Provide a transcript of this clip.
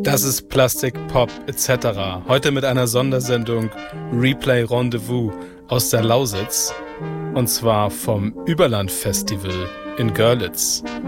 Das ist Plastik, Pop etc. Heute mit einer Sondersendung Replay Rendezvous aus der Lausitz. Und zwar vom Überland Festival in Görlitz.